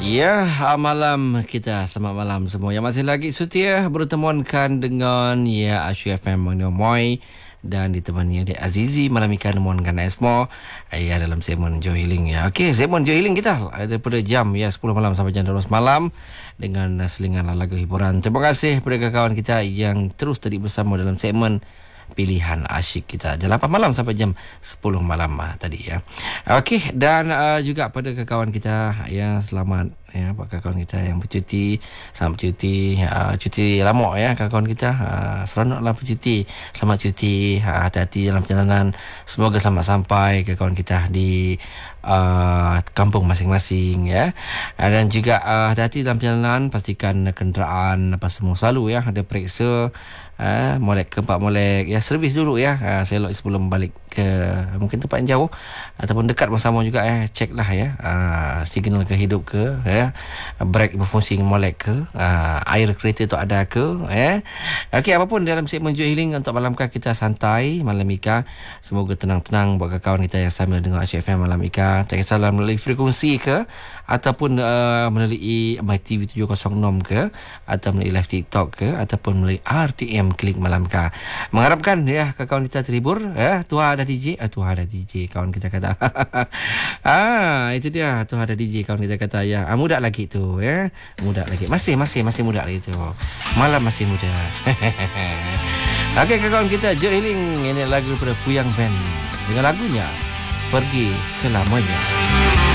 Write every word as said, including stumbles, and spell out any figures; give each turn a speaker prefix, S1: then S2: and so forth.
S1: Ya, malam kita. Selamat malam semua yang masih lagi setia bertemukan dengan ya Asy F M Moy dan ditemani Adik Azizi malam ikan memohonkan Esmo ya dalam segmen Joy Healing ya. Okey, segmen Joy Healing kita daripada jam ya sepuluh malam sampai jam dua belas malam dengan selingan lagu hiburan. Terima kasih kepada kawan kita yang terus tadi bersama dalam segmen pilihan asyik kita jam lapan malam sampai jam sepuluh malam uh, tadi ya. Okey, dan uh, juga pada kawan kita yang selamat ya, buat kawan kita yang bercuti, selamat bercuti, uh, cuti lama ya kawan kita, uh, seronoklah bercuti, selamat cuti, uh, hati-hati dalam perjalanan, semoga selamat sampai ke kawan kita di uh, kampung masing-masing ya. Uh, dan juga uh, hati-hati dalam perjalanan, pastikan kenderaan apa semua selalu ya ada periksa, uh, molek ke empat molek ya, servis dulu ya, uh, selok sebelum balik ke mungkin tempat yang jauh ataupun dekat bersama juga ya, ceklah ya, uh, signal ke hidup ke ya, brake berfungsi molek ke, uh, air kereta tu ada ke ya. Okey, apapun dalam segmen Joy Healing untuk malam kita santai malam Ika, semoga tenang-tenang buat kawan kita yang sambil dengar Asy F M malam Ika, tak kisahlah melalui frekuensi ke ataupun uh, melalui My T V tujuh kosong enam ke atau melalui live TikTok ke ataupun melalui R T M Klik Malam Ika. Mengharapkan ya kawan kita terhibur ya. Tuhan ada D J, ah, Tuhan ada D J kawan kita kata. ah itu dia, Tuhan ada D J kawan kita kata ya. Ah, muda lagi tu ya. Muda lagi. Masih masih masih muda lagi tu. Malam masih muda. Okey kawan kita, Joy Healing, ini lagu daripada Puyang Band dengan lagunya Pergi Selamanya.